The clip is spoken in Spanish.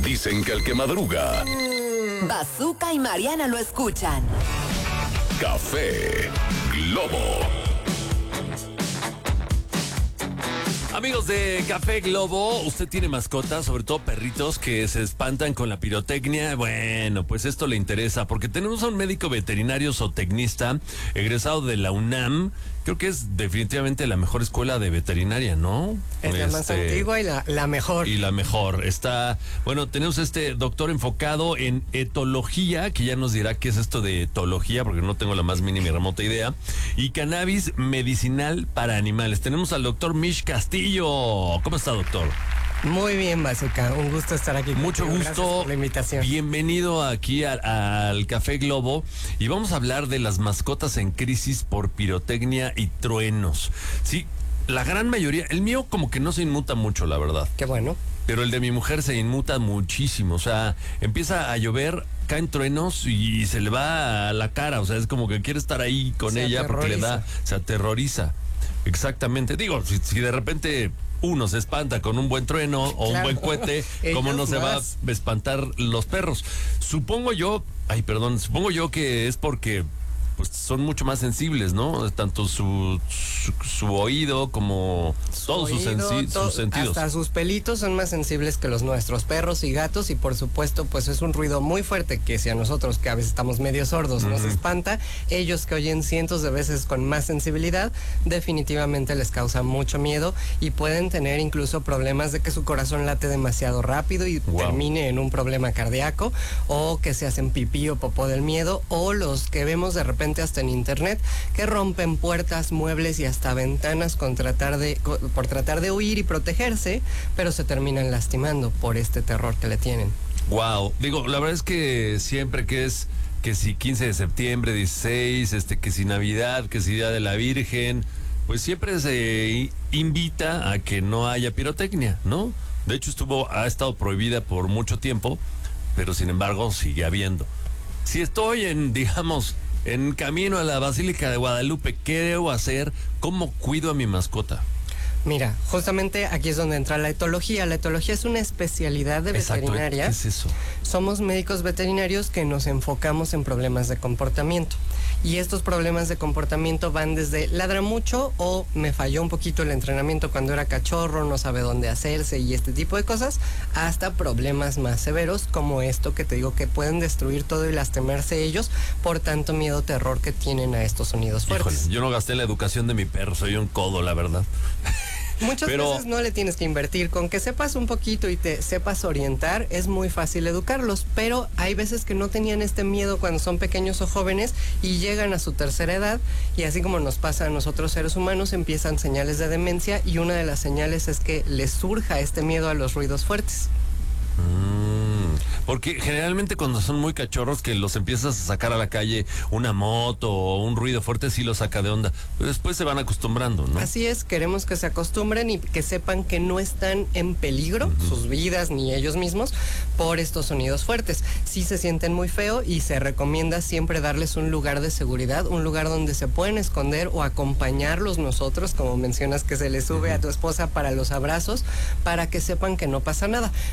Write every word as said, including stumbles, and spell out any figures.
Dicen que el que madruga. Bazooka y Mariana lo escuchan. Café Globo. Amigos de Café Globo, ¿usted tiene mascotas, sobre todo perritos que se espantan con la pirotecnia? Bueno, pues esto le interesa porque tenemos a un médico veterinario zootecnista egresado de la UNAM. Creo que es definitivamente la mejor escuela de veterinaria, ¿no? Es la más Este, antigua y la, la mejor. Y la mejor. Está, bueno, tenemos este doctor enfocado en etología, que ya nos dirá qué es esto de etología, porque no tengo la más mínima y remota idea. Y cannabis medicinal para animales. Tenemos al doctor Mish Castillo. ¿Cómo está, doctor? Muy bien, Bazooka. Un gusto estar aquí. Mucho contigo. gusto. Gracias por la invitación. Bienvenido aquí al, al Café Globo. Y vamos a hablar de las mascotas en crisis por pirotecnia y truenos. Sí, la gran mayoría, el mío como que no se inmuta mucho, la verdad. Qué bueno. Pero el de mi mujer se inmuta muchísimo. O sea, empieza a llover, caen truenos y se le va a la cara. O sea, es como que quiere estar ahí con Se ella porque le da, aterroriza. se aterroriza. Exactamente. Digo, si, si de repente uno se espanta con un buen trueno o un Claro. buen cohete, ¿cómo no Ellos se va más. a espantar los perros? Supongo yo, ay, perdón, supongo yo que es porque pues son mucho más sensibles, ¿no? Tanto su, su, su oído como todos sus, Oído, sensi- to- sus sentidos. Hasta sus pelitos son más sensibles que los nuestros, perros y gatos, y por supuesto, pues es un ruido muy fuerte que si a nosotros, que a veces estamos medio sordos, nos Ujú. espanta, ellos que oyen cientos de veces con más sensibilidad, definitivamente les causa mucho miedo y pueden tener incluso problemas de que su corazón late demasiado rápido y Wow. termine en un problema cardíaco, o que se hacen pipí o popó del miedo, o los que vemos de repente hasta en internet que rompen puertas, muebles y hasta ventanas con tratar de, co- por tratar de huir y protegerse, pero se terminan lastimando por este terror que le tienen. Wow, digo, la verdad es que siempre que es que si quince de septiembre, dieciséis, este, que si Navidad, que si Día de la Virgen, pues siempre se i- invita a que no haya pirotecnia, ¿no? De hecho estuvo, ha estado prohibida por mucho tiempo, pero sin embargo sigue habiendo. Si estoy en, digamos, en camino a la Basílica de Guadalupe, ¿qué debo hacer? ¿Cómo cuido a mi mascota? Mira, justamente aquí es donde entra la etología. La etología es una especialidad de Exacto, veterinaria. ¿qué es eso? Somos médicos veterinarios que nos enfocamos en problemas de comportamiento. Y estos problemas de comportamiento van desde ladra mucho o me falló un poquito el entrenamiento cuando era cachorro, no sabe dónde hacerse y este tipo de cosas, hasta problemas más severos como esto que te digo que pueden destruir todo y lastimarse ellos por tanto miedo, terror que tienen a estos sonidos fuertes. Híjole, yo no gasté la educación de mi perro, soy un codo, la verdad. Muchas Pero- veces no le tienes que invertir, con que sepas un poquito y te sepas orientar, es muy fácil educarlos, pero hay veces que no tenían este miedo cuando son pequeños o jóvenes y llegan a su tercera edad y así como nos pasa a nosotros seres humanos, empiezan señales de demencia y una de las señales es que les surja este miedo a los ruidos fuertes. Mm, porque generalmente cuando son muy cachorros que los empiezas a sacar a la calle una moto o un ruido fuerte sí los saca de onda, pero después se van acostumbrando, ¿no? Así es, queremos que se acostumbren y que sepan que no están en peligro sus vidas ni ellos mismos por estos sonidos fuertes. Sí se sienten muy feo y se recomienda siempre darles un lugar de seguridad, un lugar donde se pueden esconder o acompañarlos nosotros, como mencionas que se les sube a tu esposa para los abrazos, para que sepan que no pasa nada.